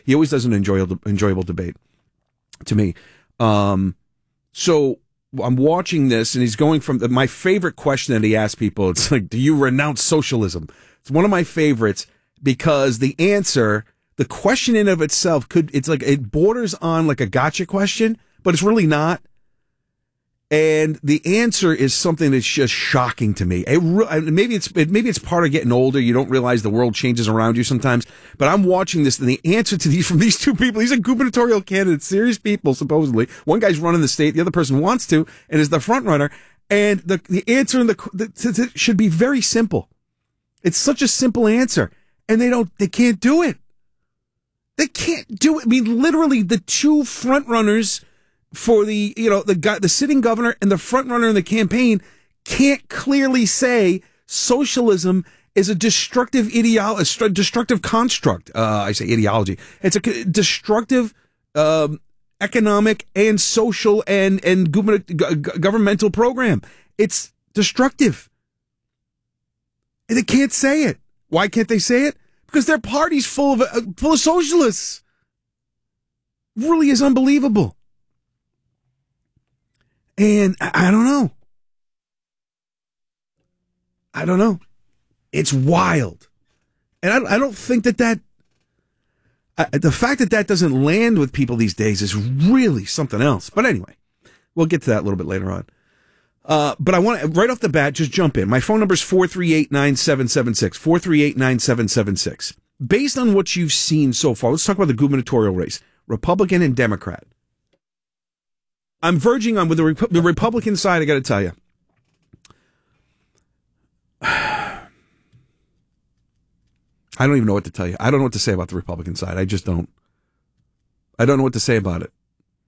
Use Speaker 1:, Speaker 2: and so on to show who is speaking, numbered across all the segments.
Speaker 1: He always does an enjoyable debate to me. So I'm watching this, and he's going from my favorite question that he asks people. It's like, do you renounce socialism? It's one of my favorites because the answer, the question in of itself it's like, it borders on like a gotcha question, but it's really not. And the answer is something that's just shocking to me. Maybe it's part of getting older. You don't realize the world changes around you sometimes. But I'm watching this, and the answer to from these two people, these are gubernatorial candidates, serious people, supposedly. One guy's running the state, the other person wants to, and is the front runner. And the answer should be very simple. It's such a simple answer, and they can't do it. They can't do it. I mean, literally, the two front runners for the sitting governor and the front runner in the campaign can't clearly say socialism is a destructive destructive construct. I say ideology. It's a destructive economic and social and governmental program. It's destructive. And they can't say it. Why can't they say it? Because their party's full of socialists. Really is unbelievable. And I don't know. It's wild. And I don't think that the fact that doesn't land with people these days is really something else. But anyway, we'll get to that a little bit later on. But I want to, right off the bat, just jump in. My phone number is 438-9776, 438-9776. Based on what you've seen so far, let's talk about the gubernatorial race, Republican and Democrat. I'm verging on with the Republican side, I got to tell you. I don't even know what to tell you. I don't know what to say about the Republican side. I just don't. I don't know what to say about it.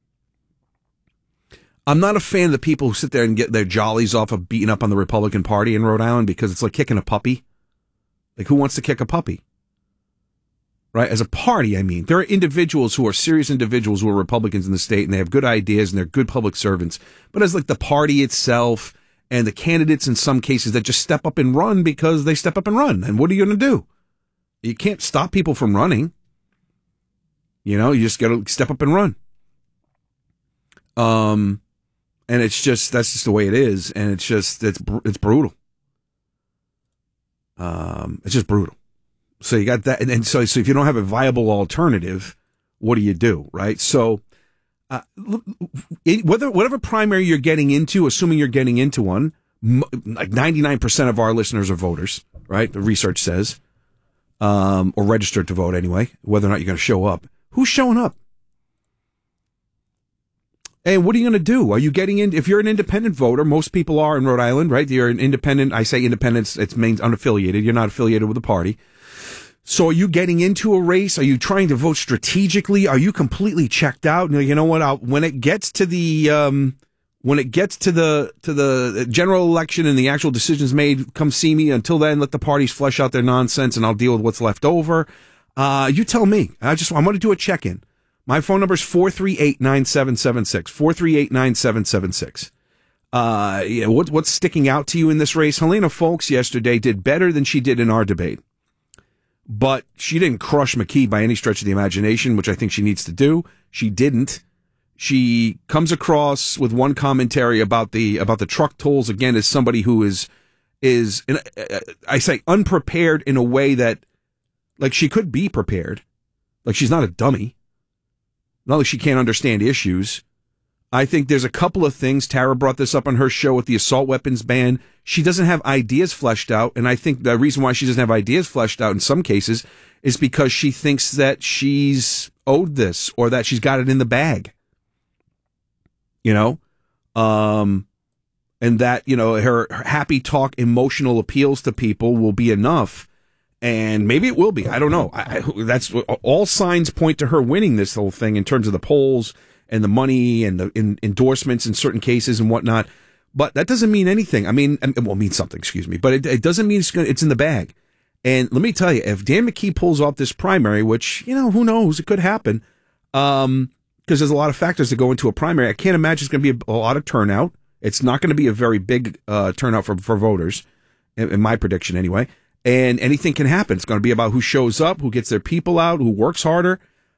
Speaker 1: I'm not a fan of the people who sit there and get their jollies off of beating up on the Republican Party in Rhode Island because it's like kicking a puppy. Like, who wants to kick a puppy? Right? As a party, I mean. There are individuals who are serious individuals who are Republicans in the state, and they have good ideas, and they're good public servants. But as like the party itself and the candidates in some cases that just step up and run because they step up and run. And what are you going to do? You can't stop people from running. You know, you just got to step up and run. And that's just the way it is. And it's brutal. It's just brutal. So you got that. And so if you don't have a viable alternative, what do you do? Right. So, whatever primary you're getting into, assuming you're getting into one, like 99% of our listeners are voters, right? The research says, or registered to vote anyway, whether or not you're going to show up. Who's showing up? And what are you going to do? Are you getting in? If you're an independent voter, most people are in Rhode Island, right? You're an independent. I say independent, it means unaffiliated. You're not affiliated with a party. So are you getting into a race? Are you trying to vote strategically? Are you completely checked out? You know what? When it gets to the general election and the actual decisions made, come see me. Until then, let the parties flesh out their nonsense, and I'll deal with what's left over. You tell me. I'm going to do a check-in. My phone number is 438-9776, 438-9776. What's sticking out to you in this race? Helena Foulkes yesterday did better than she did in our debate. But she didn't crush McKee by any stretch of the imagination, which I think she needs to do. She didn't. She comes across with one commentary about the truck tolls, again, as somebody who is I say unprepared in a way that, like, she could be prepared. Like, she's not a dummy. Not like she can't understand issues. I think there's a couple of things. Tara brought this up on her show with the assault weapons ban. She doesn't have ideas fleshed out. And I think the reason why she doesn't have ideas fleshed out in some cases is because she thinks that she's owed this or that she's got it in the bag. You know? And that, you know, her happy talk, emotional appeals to people will be enough. And maybe it will be. I don't know. That's all signs point to her winning this whole thing in terms of the polls and the money and the endorsements in certain cases and whatnot. But that doesn't mean anything. I mean, it means something, excuse me. But it doesn't mean it's in the bag. And let me tell you, if Dan McKee pulls off this primary, which, you know, who knows, it could happen, because there's a lot of factors that go into a primary. I can't imagine it's going to be a lot of turnout. It's not going to be a very big turnout for voters, in my prediction anyway. And anything can happen. It's going to be about who shows up, who gets their people out, who works harder.